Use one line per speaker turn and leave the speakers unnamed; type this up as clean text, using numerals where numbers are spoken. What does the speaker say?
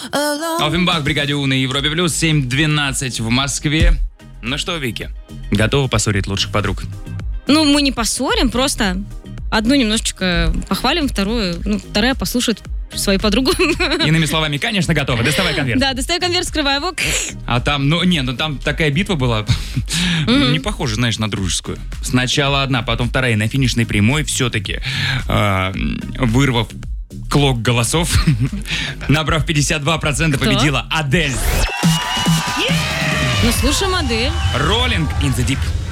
Оффенбах в бригаде У на Европе Плюс, 7:12 в Москве. Ну что, Вики, готова поссорить лучших подруг?
Ну, мы не поссорим, просто одну немножечко похвалим, вторая послушает свою подругу.
Иными словами, конечно, готова. Доставай конверт.
Да, достаю конверт, скрываю его.
А там, там такая битва была, не похожа, знаешь, на дружескую. Сначала одна, потом вторая, на финишной прямой все-таки, вырвав клок голосов, набрав 52%, победила Адель.
Ну, слушаем Адель.
Rolling in the Deep.